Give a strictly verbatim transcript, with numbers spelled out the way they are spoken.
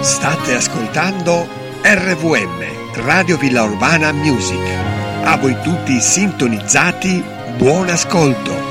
State ascoltando R V M, Radio Villa Urbana Music. A voi tutti sintonizzati, buon ascolto.